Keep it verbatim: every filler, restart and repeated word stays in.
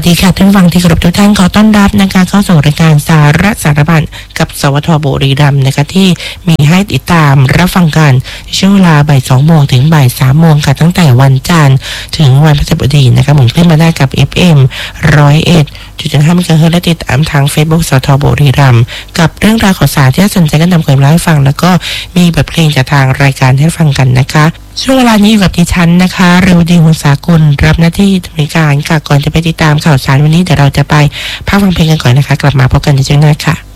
สดีค่ะท่านฟังที่เคารพทุกท่านขอต้อนรับนะคะเข้าสู่รายการสาระสารบัญกับสวทบุรีรัมย์นะคะที่มีให้ติดตามรับฟังกันช่วงเวลาบ่ายสองโมงถึงบ่ายสามโมงค่ะตั้งแต่วันจันทร์ถึงวันพฤหัสบดีนะคะหมุนขึ้นมาได้กับ เอฟ เอ็ม ร้อยเอ็ดจุดห้าเมกะเฮิรตซ์และติดตามทาง Facebook สวทบุรีรัมย์กับเรื่องราวข่าวสารที่น่าสนใจก็นำความเล่าให้ฟังแล้วก็มีบทเพลงจากทางรายการให้ฟังกันนะคะช่วงเวลานี้อยู่กับดิฉันนะคะเรวดีหุ่นสากลรับหน้าที่ดำเนินการค่ะก่อนจะไปติดตามข่าวสารวันนี้เดี๋ยวเราจะไปพักฟังเพลงกันก่อนนะคะกลับมาพบกันในช่วงหน้าค่ะ